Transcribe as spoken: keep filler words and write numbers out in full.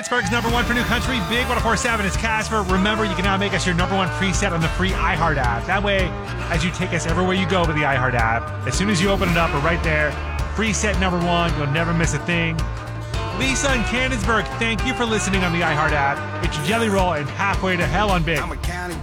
Pittsburgh's number one for new country, Big one oh four point seven is Casper. Remember, you can now make us your number one preset on the free iHeart app. That way, as you take us everywhere you go with the iHeart app, as soon as you open it up, we're right there. Preset number one, you'll never miss a thing. Lisa in Cannonsburg, thank you for listening on the iHeart app. It's Jelly Roll and Halfway to Hell on Big. I'm a county